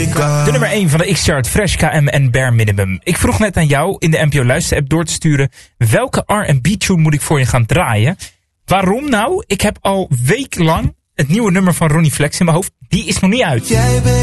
De nummer 1 van de X-Chart, Fresh KM en Bare Minimum. Ik vroeg net aan jou in de NPO Luister-app door te sturen... welke R&B-tune moet ik voor je gaan draaien? Waarom nou? Ik heb al wekenlang het nieuwe nummer van Ronnie Flex in mijn hoofd. Die is nog niet uit.